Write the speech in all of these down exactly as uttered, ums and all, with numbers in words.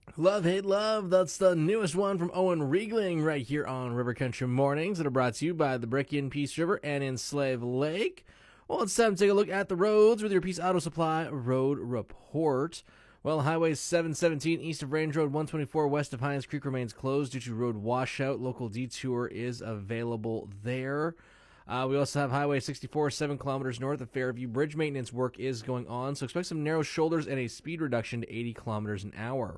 Love, hate, love. That's the newest one from Owen Riegling right here on River Country Mornings that are brought to you by the Brick in Peace River and in Slave Lake. Well, it's time to take a look at the roads with your Peace Auto Supply Road Report. Well, Highway seven seventeen east of Range Road one twenty-four west of Hines Creek remains closed due to road washout. Local detour is available there. Uh, we also have Highway sixty-four, seven kilometers north of Fairview. Bridge maintenance work is going on, so expect some narrow shoulders and a speed reduction to eighty kilometers an hour.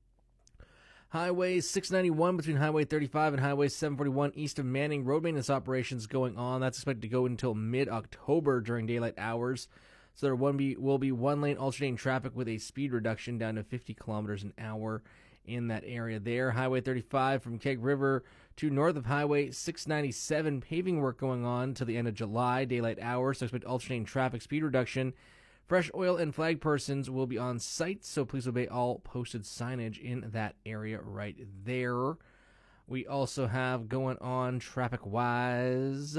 Highway six ninety-one between Highway thirty-five and Highway seven forty-one east of Manning. Road maintenance operations going on. That's expected to go until mid-October during daylight hours. So there will be, will be one-lane alternating traffic with a speed reduction down to fifty kilometers an hour in that area there. Highway thirty-five from Keg River to north of Highway six ninety-seven. Paving work going on till the end of July, daylight hours. So expect alternating traffic speed reduction. Fresh oil and flag persons will be on site, so please obey all posted signage in that area right there. We also have going on traffic-wise,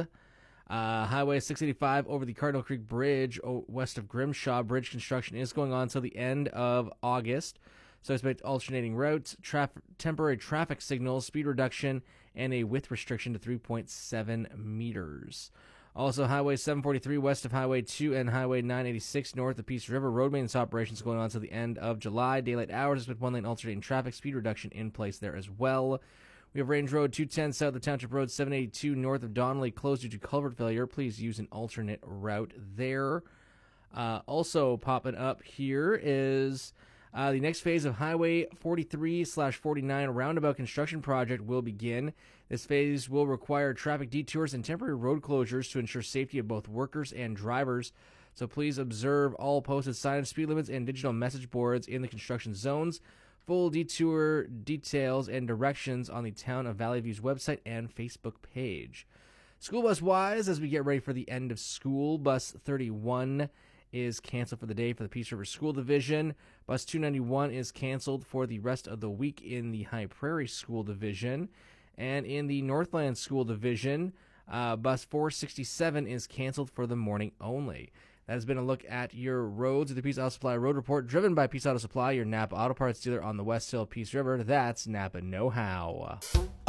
uh, Highway six eighty-five over the Cardinal Creek Bridge west of Grimshaw. Bridge construction is going on until the end of August, so expect alternating routes, traf- temporary traffic signals, speed reduction, and a width restriction to three point seven meters. Also, Highway seven forty-three west of Highway two and Highway nine eighty-six north of Peace River. Road maintenance operations going on until the end of July. Daylight hours with one-lane alternating traffic. Speed reduction in place there as well. We have Range Road two ten south of Township Road seven eighty-two north of Donnelly closed due to culvert failure. Please use an alternate route there. Uh, also popping up here is uh, the next phase of Highway forty-three slash forty-nine roundabout construction project will begin. This phase will require traffic detours and temporary road closures to ensure safety of both workers and drivers. So please observe all posted signage, speed limits, and digital message boards in the construction zones. Full detour details and directions on the Town of Valley View's website and Facebook page. School bus wise, as we get ready for the end of school, Bus thirty-one is canceled for the day for the Peace River School Division. Bus two ninety-one is canceled for the rest of the week in the High Prairie School Division. And in the Northland School Division, uh, Bus four sixty-seven is canceled for the morning only. That has been a look at your roads with the Peace Auto Supply Road Report, driven by Peace Auto Supply, your Napa Auto Parts dealer on the West Hill Peace River. That's Napa Know-How.